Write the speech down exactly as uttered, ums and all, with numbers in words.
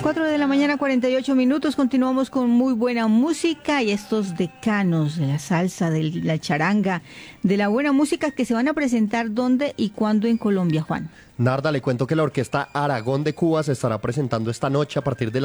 cuatro de la mañana, cuarenta y ocho minutos. Continuamos con muy buena música y estos decanos de la salsa, de la charanga, de la buena música que se van a presentar dónde y cuándo en Colombia, Juan. Narda, le cuento que la Orquesta Aragón de Cuba se estará presentando esta noche a partir de